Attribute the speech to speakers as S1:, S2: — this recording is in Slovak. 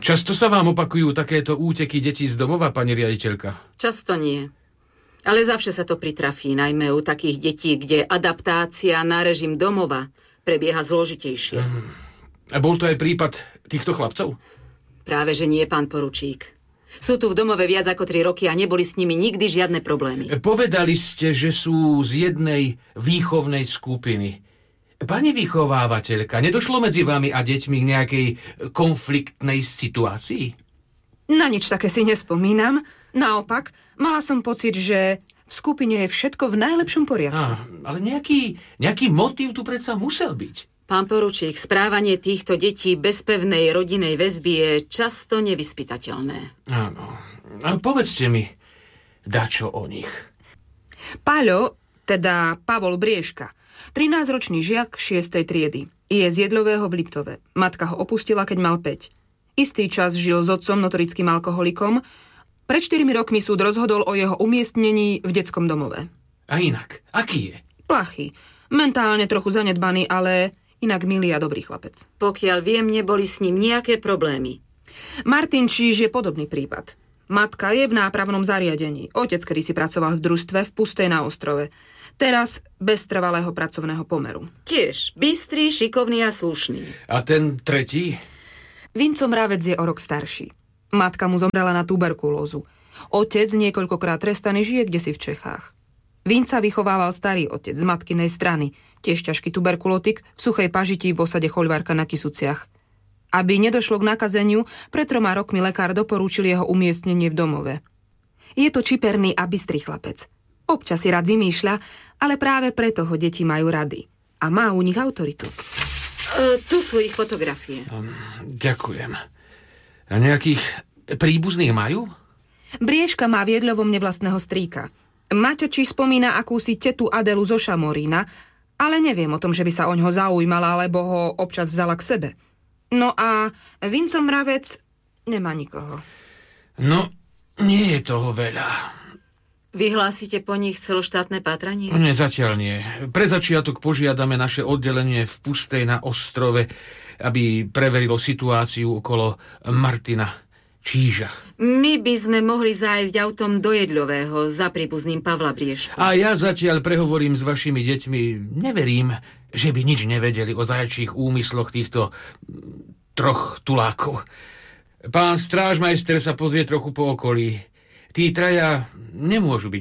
S1: Často sa vám opakujú takéto úteky detí z domova, pani riaditeľka?
S2: Často nie. Ale zavše sa to pritrafí, najmä u takých detí, kde adaptácia na režim domova prebieha zložitejšie.
S1: A bol to aj prípad týchto chlapcov?
S2: Práve že nie, pán poručík. Sú tu v domove viac ako 3 roky a neboli s nimi nikdy žiadne problémy.
S1: Povedali ste, že sú z jednej výchovnej skupiny. Pani vychovávateľka, nedošlo medzi vami a deťmi k nejakej konfliktnej situácii?
S3: Na nič také si nespomínam. Naopak, mala som pocit, že v skupine je všetko v najlepšom poriadku.
S1: Ale nejaký motív tu predsa musel byť.
S2: Pán poručík, správanie týchto detí bez pevnej rodinej väzby je často nevyspytateľné.
S1: Áno. A povedzte mi, dačo o nich.
S3: Paľo, teda Pavol Briežka, 13-ročný žiak 6. triedy. Je z Jedľového v Liptove. Matka ho opustila, keď mal 5. Istý čas žil s otcom, notorickým alkoholikom. Pred 4 rokmi súd rozhodol o jeho umiestnení v detskom domove.
S1: A inak, aký je?
S3: Plachý. Mentálne trochu zanedbaný, ale inak milý a dobrý chlapec.
S2: Pokiaľ viem, neboli s ním nejaké problémy.
S3: Martin Číž je podobný prípad. Matka je v nápravnom zariadení. Otec kedysi pracoval v družstve v Pustej na ostrove. Teraz bez trvalého pracovného pomeru.
S2: Tiež bystrý, šikovný a slušný.
S1: A ten tretí?
S3: Vinco Mravec je o rok starší. Matka mu zomrela na tuberkulózu. Otec, niekoľkokrát trestaný, žije kdesi v Čechách. Vinca vychovával starý otec z matkinej strany, tiež ťažký tuberkulotik v Suchej Pažiti v osade Choľvárka na Kysuciach. Aby nedošlo k nakazeniu, pred 3 rokmi lekár doporúčil jeho umiestnenie v domove. Je to čiperný a bystrý chlapec. Občas si rád vymýšľa, ale práve preto ho deti majú rady. A má u nich autoritu.
S2: Tu sú ich fotografie.
S1: Ďakujem. A nejakých príbuzných majú?
S3: Briežka má v Jedľovom nevlastného strýka. Maťo Číž spomína akúsi tetu Adelu zo Šamorína, ale neviem o tom, že by sa oňho zaujímala, alebo ho občas vzala k sebe. No a Vinco Mravec nemá nikoho.
S1: No, nie je toho veľa.
S2: Vyhlásite po nich celoštátne pátranie?
S1: Nie, zatiaľ nie. Pre začiatok požiadame naše oddelenie v Pustej na ostrove, aby preverilo situáciu okolo Martina Číža.
S2: My by sme mohli zájsť autom do Jedľového za príbuzným Pavla Briežku.
S1: A ja zatiaľ prehovorím s vašimi deťmi. Neverím, že by nič nevedeli o zajčích úmysloch týchto 3 tulákov. Pán strážmajster sa pozrie trochu po okolí. Tí 3 nemôžu byť